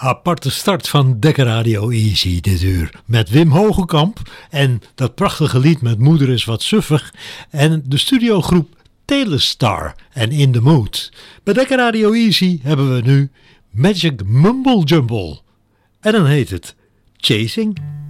Aparte start van Dekker Radio Easy dit uur. Met Wim Hogekamp en dat prachtige lied met Moeder is wat suffig. En de studiogroep Telestar en In The Mood. Bij Dekker Radio Easy hebben we nu Magic Mumble Jumble. En dan heet het Chasing.